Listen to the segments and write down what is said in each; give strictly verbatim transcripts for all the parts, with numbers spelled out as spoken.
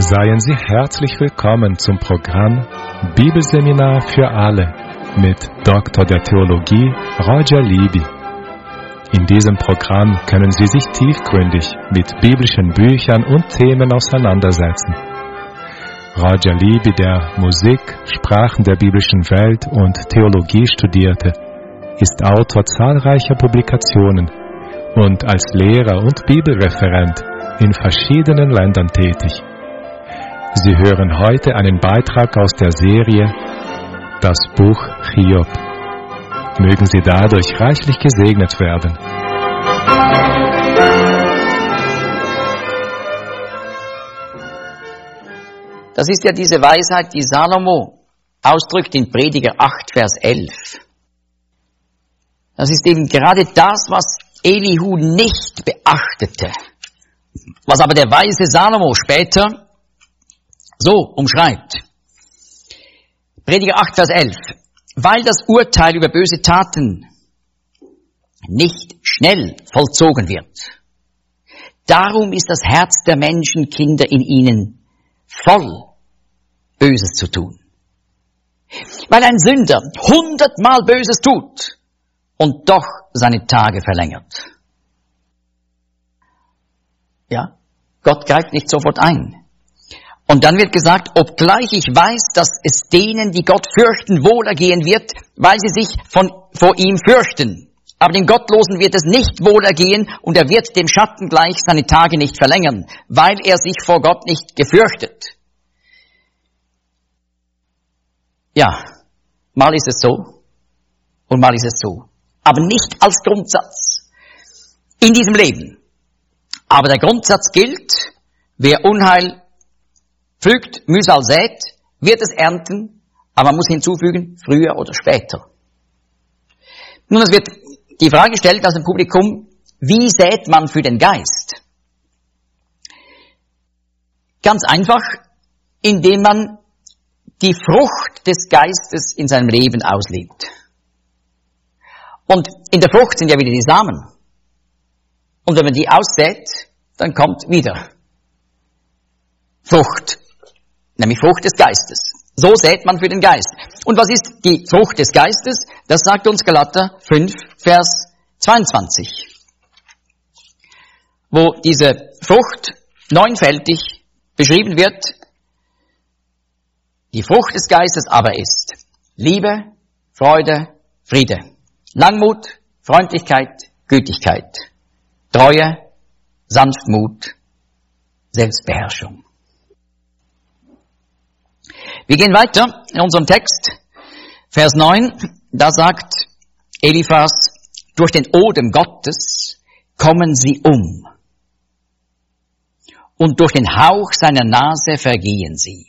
Seien Sie herzlich willkommen zum Programm Bibelseminar für alle mit Doktor der Theologie Roger Libby. In diesem Programm können Sie sich tiefgründig mit biblischen Büchern und Themen auseinandersetzen. Roger Libby, der Musik, Sprachen der biblischen Welt und Theologie studierte, ist Autor zahlreicher Publikationen und als Lehrer und Bibelreferent in verschiedenen Ländern tätig. Sie hören heute einen Beitrag aus der Serie Das Buch Hiob. Mögen Sie dadurch reichlich gesegnet werden. Das ist ja diese Weisheit, die Salomo ausdrückt in Prediger acht, Vers elf. Das ist eben gerade das, was Elihu nicht beachtete, was aber der weise Salomo später so umschreibt. Prediger acht, Vers elf. Weil das Urteil über böse Taten nicht schnell vollzogen wird, darum ist das Herz der Menschenkinder in ihnen voll Böses zu tun. Weil ein Sünder hundertmal Böses tut und doch seine Tage verlängert. Ja, Gott greift nicht sofort ein. Und dann wird gesagt, obgleich ich weiß, dass es denen, die Gott fürchten, wohlergehen wird, weil sie sich von, vor ihm fürchten. Aber dem Gottlosen wird es nicht wohlergehen und er wird dem Schatten gleich seine Tage nicht verlängern, weil er sich vor Gott nicht gefürchtet. Ja, mal ist es so und mal ist es so. Aber nicht als Grundsatz in diesem Leben. Aber der Grundsatz gilt, wer Unheil pflügt, Mühsal sät, wird es ernten, aber man muss hinzufügen, früher oder später. Nun, es wird die Frage gestellt aus dem Publikum, wie sät man für den Geist? Ganz einfach, indem man die Frucht des Geistes in seinem Leben auslebt. Und in der Frucht sind ja wieder die Samen. Und wenn man die aussät, dann kommt wieder Frucht, nämlich Frucht des Geistes. So sät man für den Geist. Und was ist die Frucht des Geistes? Das sagt uns Galater fünf, Vers zweiundzwanzig. Wo diese Frucht neunfältig beschrieben wird. Die Frucht des Geistes aber ist Liebe, Freude, Friede, Langmut, Freundlichkeit, Gütigkeit, Treue, Sanftmut, Selbstbeherrschung. Wir gehen weiter in unserem Text, Vers neun, da sagt Eliphas, durch den Odem Gottes kommen sie um und durch den Hauch seiner Nase vergehen sie.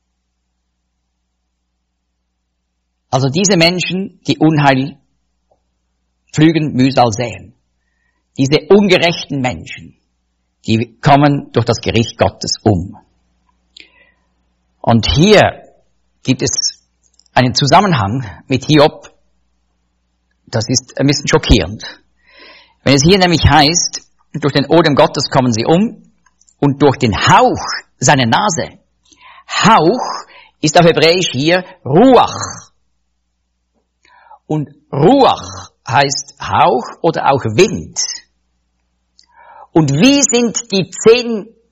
Also diese Menschen, die Unheil pflügen, Mühsal säen, diese ungerechten Menschen, die kommen durch das Gericht Gottes um. Und hier gibt es einen Zusammenhang mit Hiob, das ist ein bisschen schockierend. Wenn es hier nämlich heißt, durch den Odem Gottes kommen sie um und durch den Hauch seiner Nase. Hauch ist auf Hebräisch hier Ruach. Und Ruach heißt Hauch oder auch Wind. Und wie sind die zehn